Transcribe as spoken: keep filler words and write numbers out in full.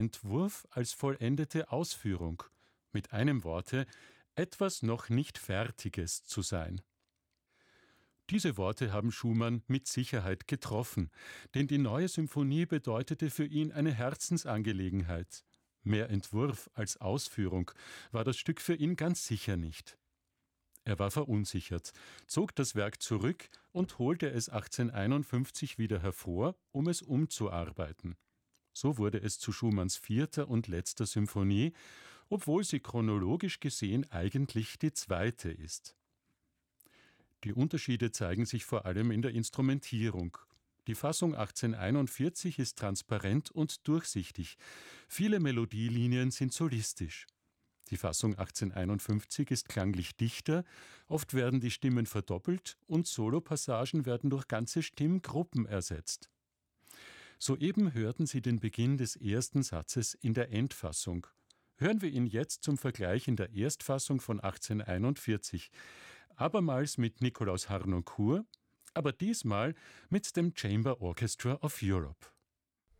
Entwurf als vollendete Ausführung. Mit einem Worte, etwas noch nicht Fertiges zu sein. Diese Worte haben Schumann mit Sicherheit getroffen, denn die neue Symphonie bedeutete für ihn eine Herzensangelegenheit. Mehr Entwurf als Ausführung war das Stück für ihn ganz sicher nicht. Er war verunsichert, zog das Werk zurück und holte es achtzehnhunderteinundfünfzig wieder hervor, um es umzuarbeiten. So wurde es zu Schumanns vierter und letzter Symphonie, obwohl sie chronologisch gesehen eigentlich die zweite ist. Die Unterschiede zeigen sich vor allem in der Instrumentierung. Die Fassung achtzehnhunderteinundvierzig ist transparent und durchsichtig. Viele Melodielinien sind solistisch. Die Fassung achtzehnhunderteinundfünfzig ist klanglich dichter, oft werden die Stimmen verdoppelt und Solopassagen werden durch ganze Stimmgruppen ersetzt. Soeben hörten Sie den Beginn des ersten Satzes in der Endfassung. Hören wir ihn jetzt zum Vergleich in der Erstfassung von achtzehnhunderteinundvierzig. Abermals mit Nikolaus Harnoncourt, aber diesmal mit dem Chamber Orchestra of Europe.